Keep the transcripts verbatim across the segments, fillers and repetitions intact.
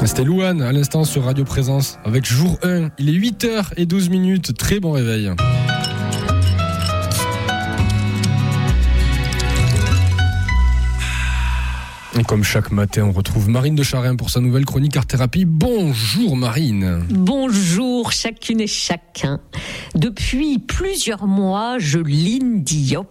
C'était Louane à l'instant sur Radio Présence avec jour un. Il est huit heures douze minutes. Très bon réveil. Et comme chaque matin, on retrouve Marine de Charin pour sa nouvelle chronique Art Thérapie. Bonjour Marine. Bonjour chacune et chacun. Depuis plusieurs mois, je line Diop.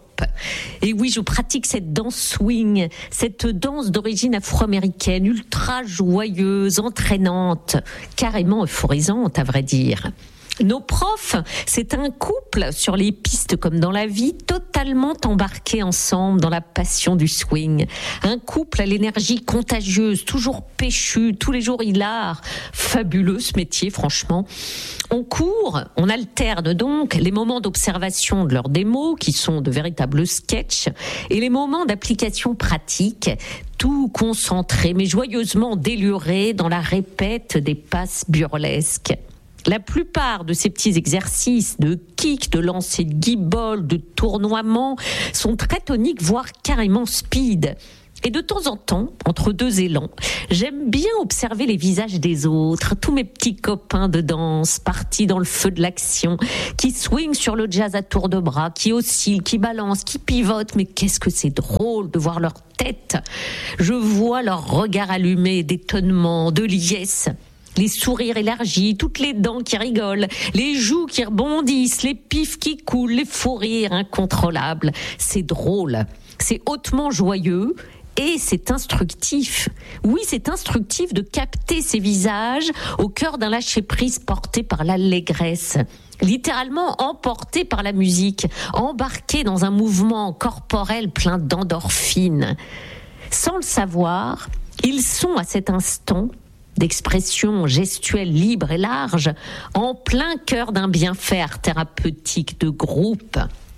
Et oui, je pratique cette danse swing, cette danse d'origine afro-américaine, ultra joyeuse, entraînante, carrément euphorisante à vrai dire. Nos profs, c'est un couple sur les pistes comme dans la vie, totalement embarqués ensemble dans la passion du swing. Un couple à l'énergie contagieuse, toujours péchu, tous les jours hilar. Fabuleux ce métier, franchement. On court, on alterne donc les moments d'observation de leurs démos, qui sont de véritables sketchs, et les moments d'application pratique, tout concentré mais joyeusement déluré dans la répète des passes burlesques. La plupart de ces petits exercices de kick, de lancer de guibole, de tournoiement sont très toniques, voire carrément speed. Et de temps en temps, entre deux élans, j'aime bien observer les visages des autres, tous mes petits copains de danse, partis dans le feu de l'action, qui swingent sur le jazz à tour de bras, qui oscillent, qui balancent, qui pivotent. Mais qu'est-ce que c'est drôle de voir leur tête. Je vois leur regard allumé d'étonnement, de liesse. Les sourires élargis, toutes les dents qui rigolent, les joues qui rebondissent, les pifs qui coulent, les fous rires incontrôlables. C'est drôle, c'est hautement joyeux et c'est instructif. Oui, c'est instructif de capter ces visages au cœur d'un lâcher-prise porté par l'allégresse. Littéralement emporté par la musique, embarqué dans un mouvement corporel plein d'endorphines. Sans le savoir, ils sont à cet instant d'expression gestuelle libre et large, en plein cœur d'un bienfait art thérapeutique de groupe.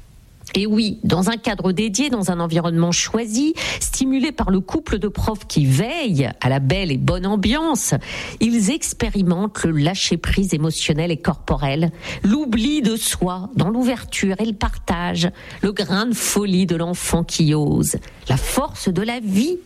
Et oui, dans un cadre dédié, dans un environnement choisi, stimulé par le couple de profs qui veillent à la belle et bonne ambiance, ils expérimentent le lâcher-prise émotionnel et corporel, l'oubli de soi dans l'ouverture et le partage, le grain de folie de l'enfant qui ose, la force de la vie.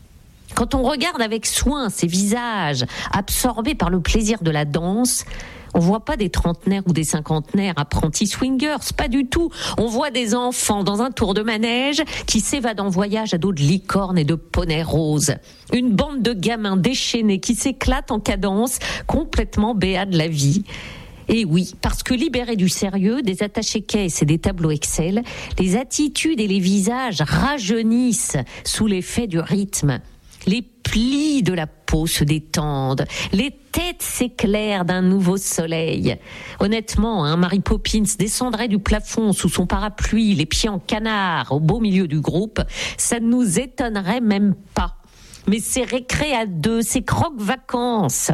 Quand on regarde avec soin ces visages absorbés par le plaisir de la danse, on voit pas des trentenaires ou des cinquantenaires apprentis swingers, pas du tout. On voit des enfants dans un tour de manège qui s'évadent en voyage à dos de licornes et de poneys roses. Une bande de gamins déchaînés qui s'éclatent en cadence, complètement béats de la vie. Et oui, parce que libérés du sérieux, des attachés caisses et des tableaux Excel, les attitudes et les visages rajeunissent sous l'effet du rythme. Les plis de la peau se détendent, les têtes s'éclairent d'un nouveau soleil. Honnêtement, hein, Mary Poppins descendrait du plafond sous son parapluie, les pieds en canard, au beau milieu du groupe, ça ne nous étonnerait même pas. Mais c'est récré à deux, c'est croque-vacances.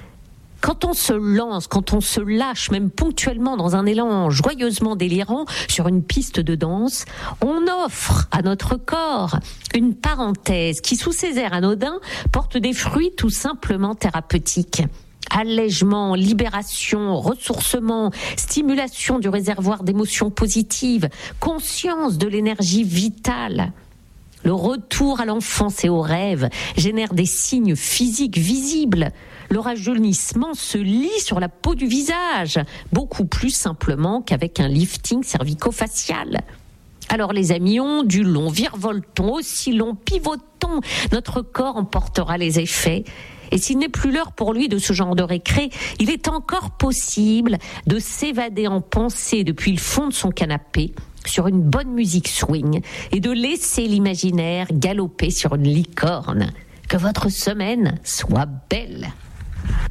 Quand on se lance, quand on se lâche, même ponctuellement dans un élan joyeusement délirant sur une piste de danse, on offre à notre corps une parenthèse qui, sous ses airs anodins, porte des fruits tout simplement thérapeutiques. Allègement, libération, ressourcement, stimulation du réservoir d'émotions positives, conscience de l'énergie vitale. Le retour à l'enfance et au rêve génère des signes physiques visibles. Le rajeunissement se lit sur la peau du visage, beaucoup plus simplement qu'avec un lifting cervico-facial. Alors les amis, ondulons, virevoltons, oscillons, pivotons, notre corps emportera les effets. Et s'il n'est plus l'heure pour lui de ce genre de récré, il est encore possible de s'évader en pensée depuis le fond de son canapé sur une bonne musique swing et de laisser l'imaginaire galoper sur une licorne. Que votre semaine soit belle.